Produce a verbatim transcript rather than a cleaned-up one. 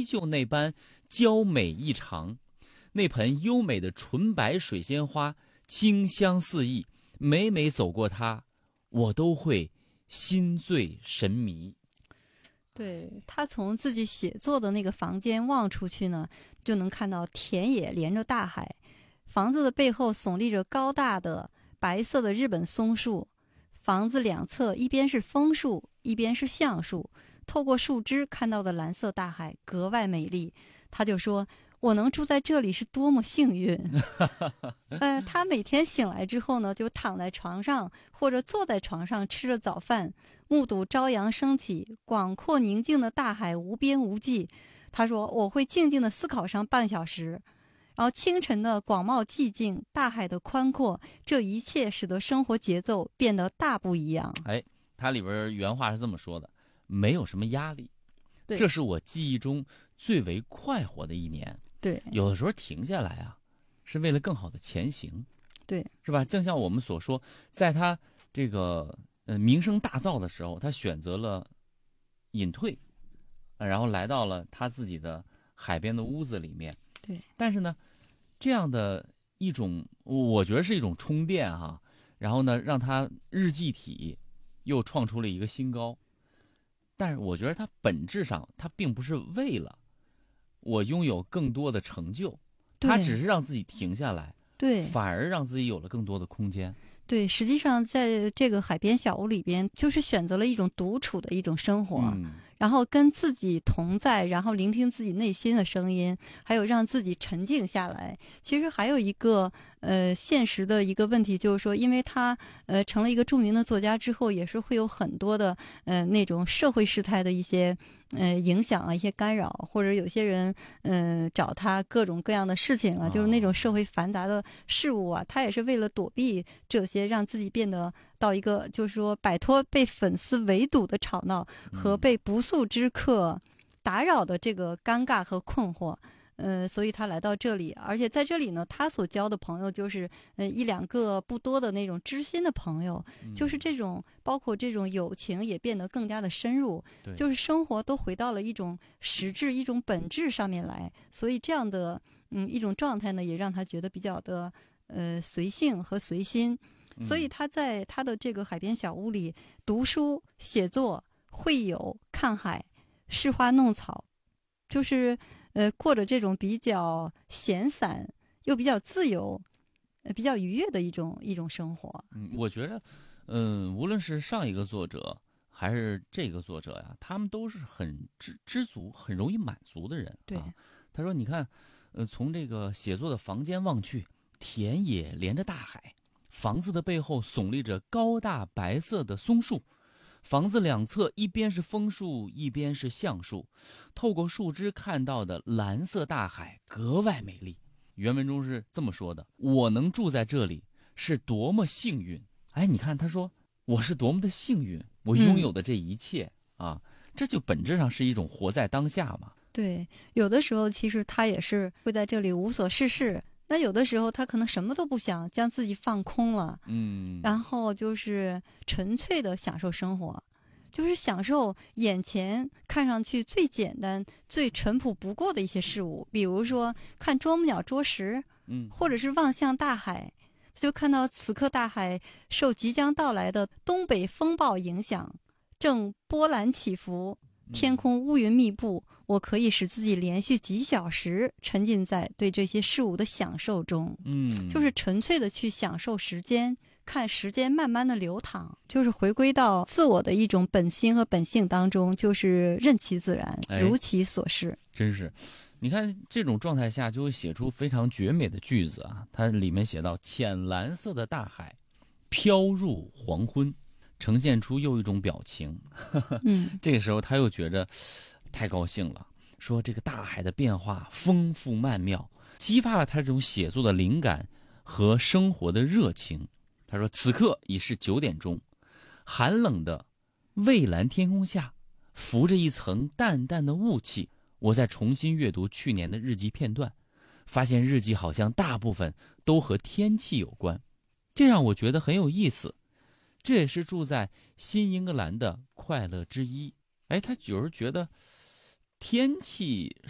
依旧那般娇美异常。那盆优美的纯白水仙花清香四溢，每每走过它，我都会心醉神迷。 对，他从自己写作的那个房间望出去呢，就能看到田野连着大海，房子的背后耸立着高大的白色的日本松树，房子两侧一边是枫树，一边是橡树，透过树枝看到的蓝色大海格外美丽。他就说，我能住在这里是多么幸运。呃，他每天醒来之后呢，就躺在床上或者坐在床上吃着早饭，目睹朝阳升起，广阔宁静的大海无边无际。他说，我会静静地思考上半小时，然后清晨的广袤寂静，大海的宽阔，这一切使得生活节奏变得大不一样。 哎，它里边原话是这么说的，没有什么压力，这是我记忆中最为快活的一年。 对， 有的时候停下来啊，是为了更好的前行。 对， 是吧？正像我们所说，在他这个呃名声大噪的时候，他选择了隐退，呃然后来到了他自己的海边的屋子里面。 对， 但是呢，这样的一种，我觉得是一种充电哈。然后呢，让他日记体又创出了一个新高。但是我觉得他本质上，他并不是为了我拥有更多的成就，他只是让自己停下来。 对， 反而让自己有了更多的空间。 对，实际上在这个海边小屋里边，就是选择了一种独处的一种生活， 嗯、 然后跟自己同在，然后聆听自己内心的声音，还有让自己沉静下来。其实还有一个呃现实的一个问题，就是说，因为他呃成了一个著名的作家之后，也是会有很多的呃那种社会事态的一些呃影响啊，一些干扰，或者有些人嗯、呃、找他各种各样的事情啊，就是那种社会繁杂的事物啊，他也是为了躲避这些，让自己变得到一个就是说摆脱被粉丝围堵的吵闹和被不速之客打扰的这个尴尬和困惑。呃，所以他来到这里，而且在这里呢，他所交的朋友就是呃一两个不多的那种知心的朋友， 嗯、 就是这种包括这种友情也变得更加的深入，就是生活都回到了一种实质、一种本质上面来。所以这样的嗯一种状态呢，也让他觉得比较的呃随性和随心。所以他在他的这个海边小屋里读书、写作、会友、看海、试花弄草，就是呃过着这种比较闲散又比较自由、呃比较愉悦的一种一种生活。 嗯，我觉得，嗯，无论是上一个作者还是这个作者呀，他们都是很知知足、很容易满足的人。 对， 啊、他说：“你看，呃，从这个写作的房间望去，田野连着大海。”房子的背后耸立着高大白色的松树，房子两侧一边是枫树，一边是橡树，透过树枝看到的蓝色大海格外美丽。原文中是这么说的：我能住在这里是多么幸运。哎，你看他说我是多么的幸运，我拥有的这一切、嗯、啊，这就本质上是一种活在当下嘛。 对，有的时候其实他也是会在这里无所事事，那有的时候他可能什么都不想，将自己放空了， 嗯， 然后就是纯粹的享受生活，就是享受眼前看上去最简单、最淳朴不过的一些事物，比如说看啄木鸟啄食， 嗯， 或者是望向大海，就看到此刻大海受即将到来的东北风暴影响，正波澜起伏。天空乌云密布，我可以使自己连续几小时沉浸在对这些事物的享受中， 嗯， 就是纯粹的去享受时间，看时间慢慢的流淌，就是回归到自我的一种本心和本性当中，就是任其自然， 哎、 如其所是。 真是，你看这种状态下就会写出非常绝美的句子啊！它里面写到：浅蓝色的大海飘入黄昏。呈现出又一种表情， 嗯， 这个时候他又觉着太高兴了，说这个大海的变化丰富曼妙，激发了他这种写作的灵感和生活的热情。他说：“此刻已是九点钟，寒冷的蔚蓝天空下，浮着一层淡淡的雾气。我在重新阅读去年的日记片段，发现日记好像大部分都和天气有关，这让我觉得很有意思。”这也是住在新英格兰的快乐之一。哎，他有时候觉得天气